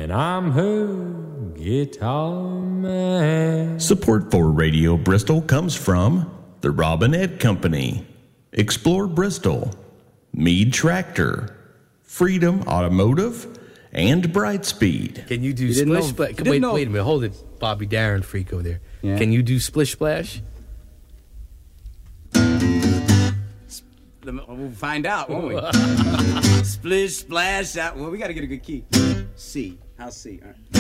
and I'm her guitar man. Support for Radio Bristol comes from the Robinette Company, Explore Bristol, Meade Tractor, Freedom Automotive, and Brightspeed. Can you do Splish Splash? Wait a minute. Hold it, Bobby Darin freak over there. Yeah. Can you do Splish Splash? We'll find out, won't we? Splish, splash, out. Well, we got to get a good key. C. How's C? All right.